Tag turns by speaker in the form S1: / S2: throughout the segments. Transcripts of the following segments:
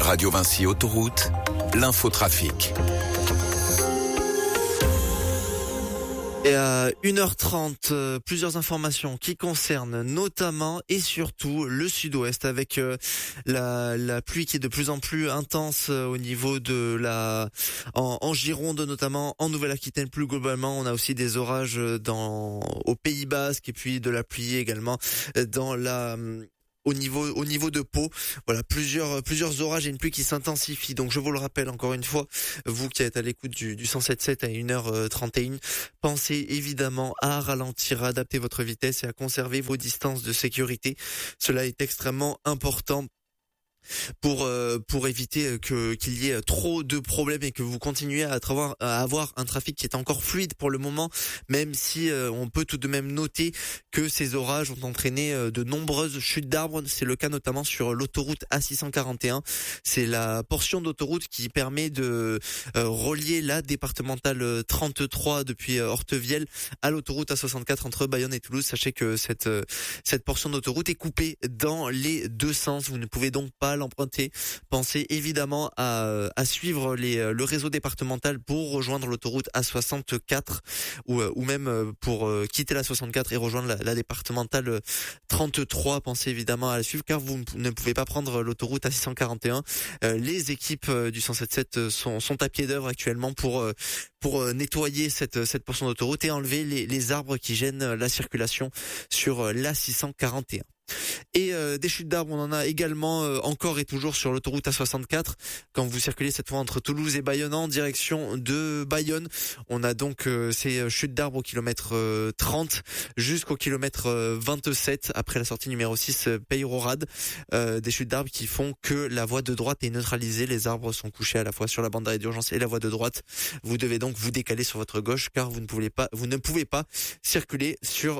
S1: Radio Vinci Autoroute, l'infotrafic.
S2: Et à 1h30, plusieurs informations qui concernent notamment et surtout le sud-ouest avec la pluie qui est de plus en plus intense au niveau de en Gironde, notamment en Nouvelle-Aquitaine plus globalement. On a aussi des orages au Pays Basque et puis de la pluie également dans au niveau de Pau. Voilà, plusieurs orages et une pluie qui s'intensifie. Donc je vous le rappelle encore une fois, vous qui êtes à l'écoute du 107.7 à 1h31, pensez évidemment à ralentir, à adapter votre vitesse et à conserver vos distances de sécurité. Cela est extrêmement important pour éviter qu'il y ait trop de problèmes et que vous continuez à avoir un trafic qui est encore fluide pour le moment, même si on peut tout de même noter que ces orages ont entraîné de nombreuses chutes d'arbres. C'est le cas notamment sur l'autoroute A641. C'est la portion d'autoroute qui permet de relier la départementale 33 depuis Hortevielle à l'autoroute A64 entre Bayonne et Toulouse. Sachez que cette portion d'autoroute est coupée dans les deux sens. Vous ne pouvez donc pas l'emprunter. Pensez évidemment à suivre le réseau départemental pour rejoindre l'autoroute A64 ou même pour quitter la 64 et rejoindre la départementale 33. Pensez évidemment à la suivre car vous ne pouvez pas prendre l'autoroute A641. Les équipes du 107.7 sont à pied d'œuvre actuellement pour nettoyer cette portion d'autoroute et enlever les arbres qui gênent la circulation sur l'A641. Et des chutes d'arbres, on en a également encore et toujours sur l'autoroute A64 quand vous circulez cette fois entre Toulouse et Bayonne en direction de Bayonne. On a donc ces chutes d'arbres au kilomètre 30 jusqu'au kilomètre 27 après la sortie numéro 6 Peyrorade. Des chutes d'arbres qui font que la voie de droite est neutralisée. Les arbres sont couchés à la fois sur la bande d'arrêt d'urgence et la voie de droite. Vous devez donc vous décaler sur votre gauche car vous ne pouvez pas circuler sur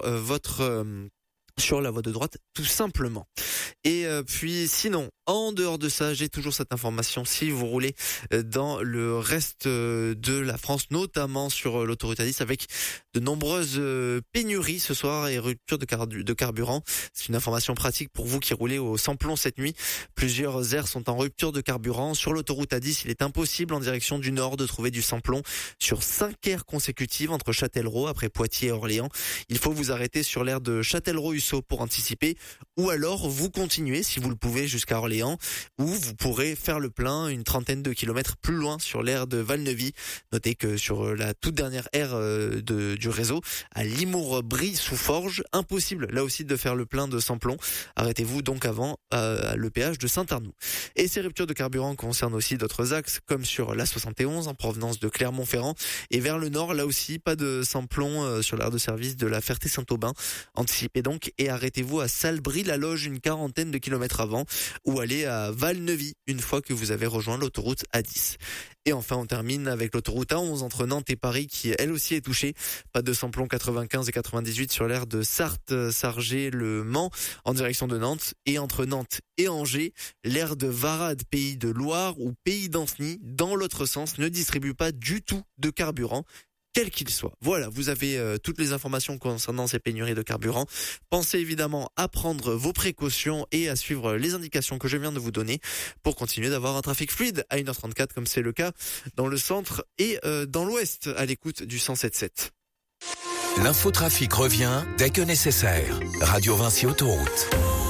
S2: sur la voie de droite, tout simplement. Et puis sinon, en dehors de ça, j'ai toujours cette information. Si vous roulez dans le reste de la France, notamment sur l'autoroute A10, avec de nombreuses pénuries ce soir et rupture de carburant, c'est une information pratique pour vous qui roulez au sans-plomb cette nuit. Plusieurs aires sont en rupture de carburant. Sur l'autoroute A10, il est impossible en direction du nord de trouver du sans-plomb sur 5 aires consécutives entre Châtellerault, après Poitiers et Orléans. Il faut vous arrêter sur l'aire de Châtellerault-Hussot pour anticiper, ou alors vous continuez si vous le pouvez jusqu'à Orléans, où vous pourrez faire le plein une trentaine de kilomètres plus loin sur l'aire de Valneuvy. Notez que sur la toute dernière aire du réseau, à Limours-Brie-sous-Forges, impossible là aussi de faire le plein de sans-plomb. Arrêtez-vous donc avant le péage de Saint-Arnoux. Et ces ruptures de carburant concernent aussi d'autres axes, comme sur la 71 en provenance de Clermont-Ferrand et vers le nord, là aussi pas de sans-plomb sur l'aire de service de la Ferté-Saint-Aubin. Anticipez donc et arrêtez-vous à Salbris-la-Loge une quarantaine de kilomètres avant, ou allez à Valneuvy une fois que vous avez rejoint l'autoroute A10. Et enfin, on termine avec l'autoroute A11 entre Nantes et Paris qui elle aussi est touchée. Pas de sans-plomb 95 et 98 sur l'aire de Sarthe, Sargé, Le Mans en direction de Nantes, et entre Nantes et Angers, l'aire de Varade, Pays de Loire ou Pays d'Anceny dans l'autre sens ne distribue pas du tout de carburant, quel qu'il soit. Voilà, vous avez toutes les informations concernant ces pénuries de carburant. Pensez évidemment à prendre vos précautions et à suivre les indications que je viens de vous donner pour continuer d'avoir un trafic fluide à 1h34 comme c'est le cas dans le centre et dans l'ouest à l'écoute du 107.7.
S1: L'infotrafic revient dès que nécessaire. Radio Vinci Autoroute.